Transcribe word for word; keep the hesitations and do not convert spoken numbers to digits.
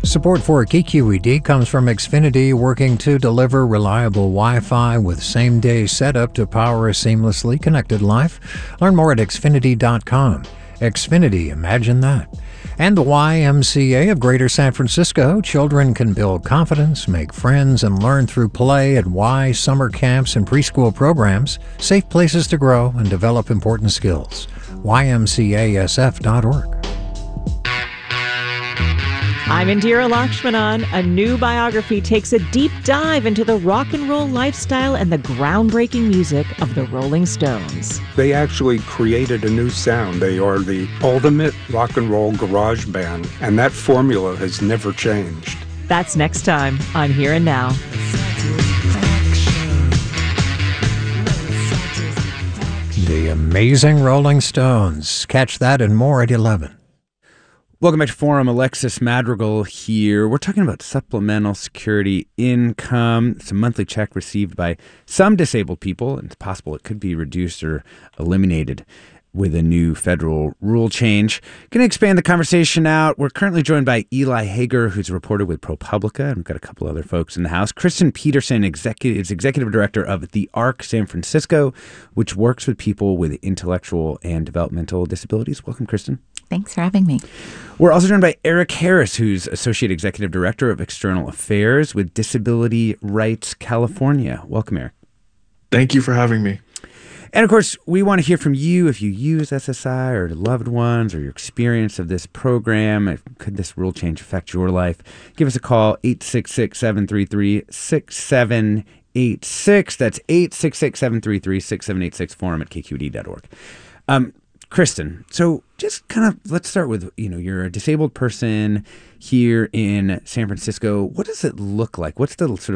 Support for K Q E D comes from Xfinity, working to deliver reliable Wi-Fi with same-day setup to power a seamlessly connected life. Learn more at xfinity dot com. Xfinity, imagine that. And the Y M C A of Greater San Francisco. Children can build confidence, make friends, and learn through play at Y summer camps and preschool programs. Safe places to grow and develop important skills. Y M C A S F dot org. I'm Indira Lakshmanan. A new biography takes a deep dive into the rock and roll lifestyle and the groundbreaking music of the Rolling Stones. They actually created a new sound. They are the ultimate rock and roll garage band, and that formula has never changed. That's next time on Here and Now. The Amazing Rolling Stones. Catch that and more at eleven. Welcome back to Forum. Alexis Madrigal here. We're talking about supplemental security income. It's a monthly check received by some disabled people, and it's possible it could be reduced or eliminated with a new federal rule change. Going to expand the conversation out. We're currently joined by Eli Hager, who's a reporter with ProPublica, and we've got a couple other folks in the house. Kristen Peterson executive, is executive director of the ARC San Francisco, which works with people with intellectual and developmental disabilities. Welcome, Kristen. Thanks for having me. We're also joined by Eric Harris, who's Associate Executive Director of External Affairs with Disability Rights California. Welcome, Eric. Thank you for having me. And of course, we want to hear from you if you use S S I or loved ones or your experience of this program. Could this rule change affect your life? Give us a call, eight six six, seven three three, six seven eight six. That's eight six six, seven three three, six seven eight six, forum at k q d dot org. Um, Kristen, so just kind of let's start with, you know, you're a disabled person here in San Francisco. What does it look like? What's the sort of